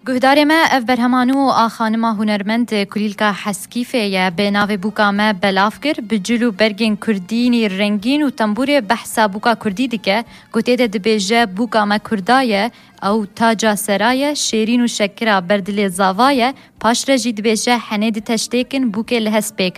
گهدار ما اف برهمانو آخانما هنرمند کلیلکا حسکیفه یا به ناو بوکا ما بلافگر بجلو برگین کردینی رنگین و تنبور بحثا بوکا کردی دیگه گوته ده دبیجه بوکا ما کردایه او تاجا سرایه شیرین و شکرا بردل زاوایه پاش رجی دبیجه حنه ده تشتیکن بوکه لحس بیکن.